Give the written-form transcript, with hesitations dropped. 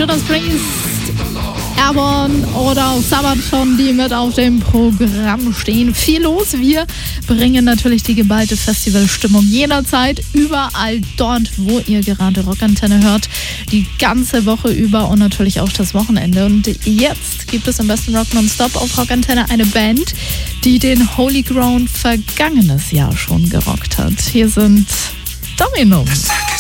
Judas Priest, Airborne oder auch Sabaton, die mit auf dem Programm stehen. Viel los. Wir bringen natürlich die geballte Festivalstimmung jederzeit, überall dort, wo ihr gerade Rockantenne hört, die ganze Woche über und natürlich auch das Wochenende. Und jetzt gibt es im besten Rock Nonstop auf Rockantenne eine Band, die den Holy Ground vergangenes Jahr schon gerockt hat. Hier sind Domino.